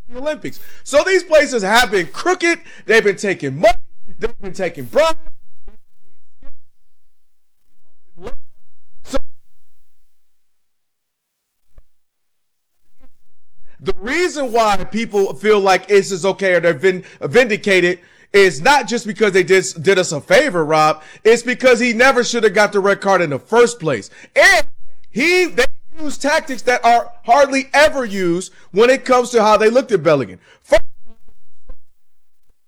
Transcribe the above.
the Olympics. So these places have been crooked. They've been taking money. They've been taking bribes. So the reason why people feel like this is okay or they're vindicated is not just because they did us a favor, Rob. It's because he never should have got the red card in the first place. And they use tactics that are hardly ever used when it comes to how they looked at Bellingham. First